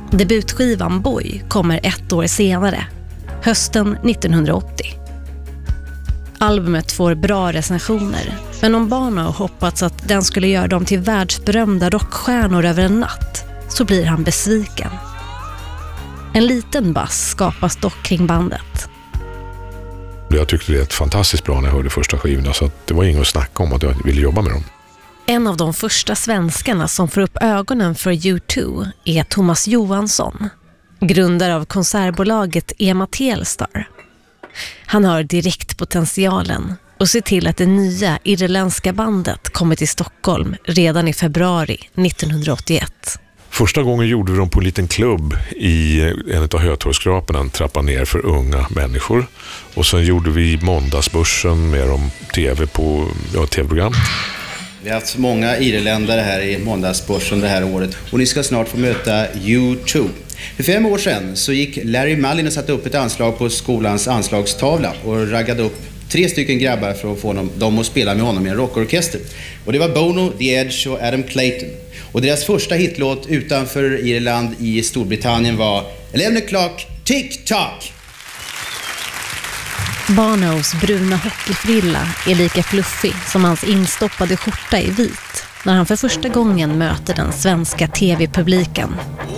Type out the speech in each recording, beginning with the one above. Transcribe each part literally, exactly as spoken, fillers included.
Debutskivan Boy kommer ett år senare, hösten nittonhundraåttio. Albumet får bra recensioner, men om Bono hoppats att den skulle göra dem till världsberömda rockstjärnor över en natt, så blir han besviken. En liten bass skapas dock kring bandet. Jag tyckte det är ett fantastiskt bra när jag hörde första skivorna, så att det var inget att snacka om att jag ville jobba med dem. En av de första svenskarna som får upp ögonen för U två är Thomas Johansson, grundare av konsertbolaget Ema Telstar. Han har direkt potentialen och ser till att det nya irländska bandet kommer till Stockholm redan i februari nittonhundraåttioett. Första gången gjorde vi dem på en liten klubb i en av Hötorgsskraporna, en trappa ner för unga människor. Och sen gjorde vi Måndagsbörsen med dem tv på ja, tv-program. Vi har haft många irländare här i Måndagsbörsen det här året och ni ska snart få möta U två. För fem år sedan så gick Larry Mullen och satte upp ett anslag på skolans anslagstavla och raggade upp tre stycken grabbar för att få dem, dem att spela med honom i en rockorkester. Och det var Bono, The Edge och Adam Clayton. Och deras första hitlåt utanför Irland i Storbritannien var eleven o'clock, Tick Tock. Bonos bruna hockeyfrilla är lika fluffig som hans instoppade skjorta i vit när han för första gången möter den svenska tv-publiken.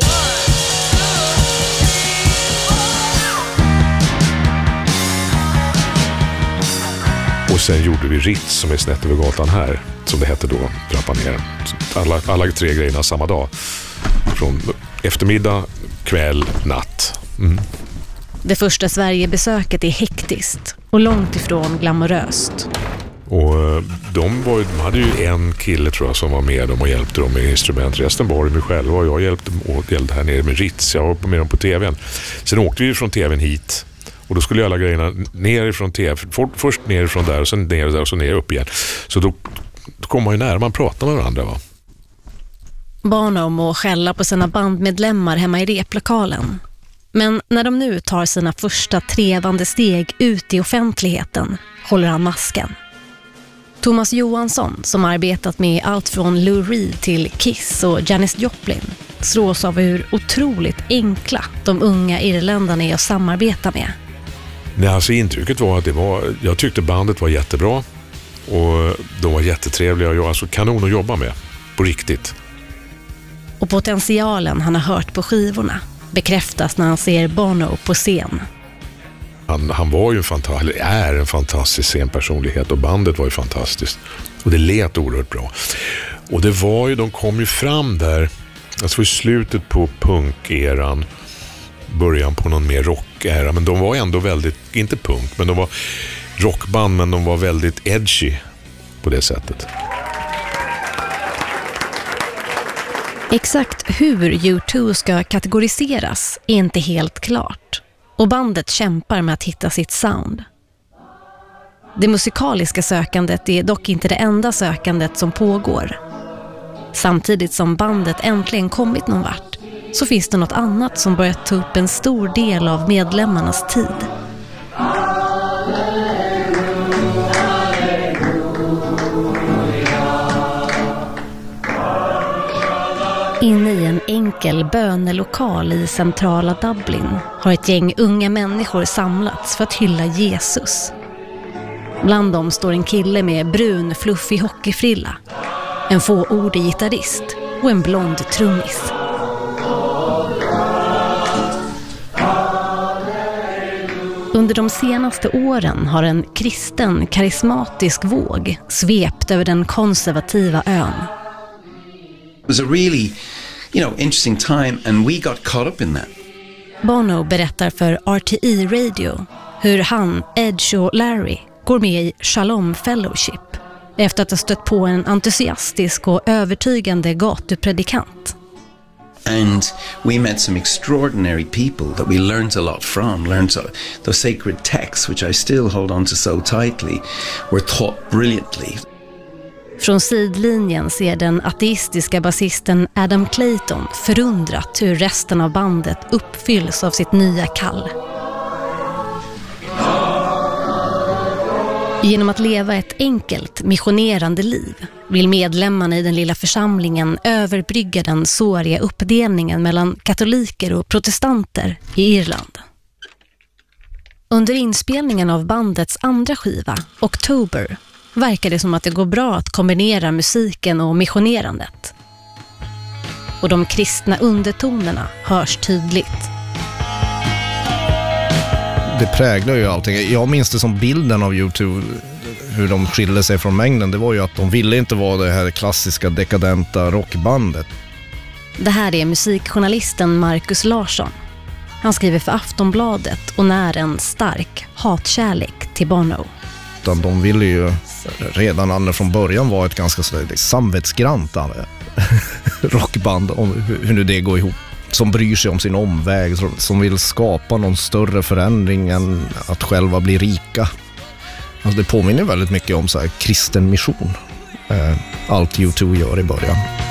Och sen gjorde vi Ritz som är snett över gatan här, som det hette då, trappa ner. Alla, alla tre grejerna samma dag. Från eftermiddag, kväll, natt. Mm. Det första Sverigebesöket är hektiskt och långt ifrån glamoröst. Och de, var, de hade ju en kille tror jag som var med dem och hjälpte dem med instrument. Resten var det mig själv och jag hjälpte dem och delade här nere med Ritz. Jag var med dem på tvn. Sen åkte vi från tvn hit. Och då skulle alla grejerna ner ifrån tv. Först ner ifrån där och sen ner där och så ner upp igen. Så då, då kommer man ju nära, man pratar med varandra va. Bono må skälla på sina bandmedlemmar hemma i replokalen. Men när de nu tar sina första trevande steg ut i offentligheten håller han masken. Thomas Johansson, som arbetat med allt från Lou Reed till Kiss och Janis Joplin, slås av hur otroligt enkla de unga irländarna är att samarbeta med. Nej, alltså intrycket var att det var, jag tyckte bandet var jättebra och de var jättetrevliga och jag, alltså kanon att jobba med, på riktigt. Och potentialen han har hört på skivorna bekräftas när han ser Bono på scen. Han, han var ju en fantastisk, är en fantastisk scenpersonlighet och bandet var ju fantastiskt. Och det lät oerhört bra. Och det var ju, de kom ju fram där, alltså i slutet på punkeran, början på någon mer rockera, men de var ändå väldigt, inte punk, men de var rockband, men de var väldigt edgy på det sättet. Exakt hur U två ska kategoriseras är inte helt klart. Och bandet kämpar med att hitta sitt sound. Det musikaliska sökandet är dock inte det enda sökandet som pågår. Samtidigt som bandet äntligen kommit någon vart så finns det något annat som börjat ta upp en stor del av medlemmarnas tid. Inne i en enkel bönelokal i centrala Dublin har ett gäng unga människor samlats för att hylla Jesus. Bland dem står en kille med brun, fluffig hockeyfrilla, en fåordig gitarrist och en blond trummis. Under de senaste åren har en kristen, karismatisk våg svept över den konservativa ön. It was a really, you know, interesting time and we got caught up in that. Bono berättar för R T E Radio hur han, Edge och Larry går med i Shalom Fellowship efter att ha stött på en entusiastisk och övertygande gatupredikant. And we met some extraordinary people that we learned a lot from, learned so, those sacred texts which I still hold on to so tightly, were taught brilliantly. Från sidlinjen ser den ateistiska basisten Adam Clayton förundrat hur resten av bandet uppfylls av sitt nya kall. Genom att leva ett enkelt, missionerande liv vill medlemmarna i den lilla församlingen överbrygga den såriga uppdelningen mellan katoliker och protestanter i Irland. Under inspelningen av bandets andra skiva, October, verkar det som att det går bra att kombinera musiken och missionerandet. Och de kristna undertonerna hörs tydligt. Det präglar ju allting. Jag minns det som bilden av U två, hur de skilde sig från mängden. Det var ju att de ville inte vara det här klassiska dekadenta rockbandet. Det här är musikjournalisten Marcus Larsson. Han skriver för Aftonbladet och när en stark hatkärlek till Bono. De ville ju redan från början vara ett ganska samvetsgrant rockband, om hur nu det går ihop. Som bryr sig om sin omväg, som vill skapa någon större förändring än att själva bli rika. Alltså det påminner väldigt mycket om så här kristen mission. Allt U två gör i början.